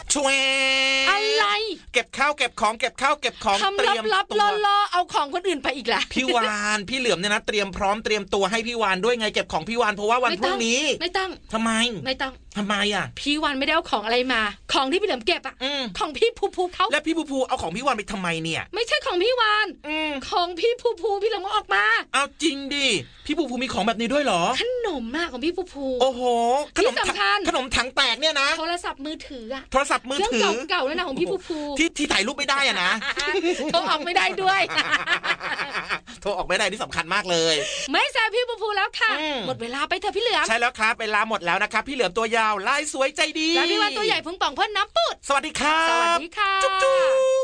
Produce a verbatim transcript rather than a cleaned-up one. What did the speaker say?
ช่วยอะไรเก็บข้าวเก็บของเก็บข้าวเก็บของเตรียมตัวล่อๆเอาของคนอื่นไปอีกแล้วพี่วานพี่เหลือมเนี่ยนะเตรียมพร้อมเตรียมตัวให้พี่วานด้วยไงเก็บของพี่วานเพราะว่าวันพรุ่งนี้ไม่ต้องทำไมไม่ต้องทำไมอ่ะพี่วานไม่ได้เอาของอะไรมาของที่พี่เหลือมเก็บอ่ะของพี่ภูภูเขาแล้วพี่ภูภูเอาของพี่วานไปทำไมเนี่ยไม่ใช่ของพี่วานของพี่ภูภูพี่เหลือมออกมาเอาจริงดิพี่ภูภูมีของแบบนี้ด้วยเหรอขนมมากของพี่ภูภูโอ้โหขนมขนมถังแตกเนี่ยนะโทรศัพท์มือถืออะโทรศัพท์มือถือเก่าๆแล้วนะของพี่ภูภูที่ที่ถ่ายรูปไม่ได้อะนะโทรออกไม่ได้ด้วยโทรออกไม่ได้ที่สำคัญมากเลยไม่แซ่พี่ภูภูแล้วค่ะหมดเวลาไปเถอะพี่เหลือมใช่แล้วครับเวลาหมดแล้วนะครับพี่เหลือมตัวยาวลายสวยใจดีและพี่วานตัวใหญ่พุงป่องพ่นน้ำปุดสวัสดีครับสวัสดีค่ะจุ๊บ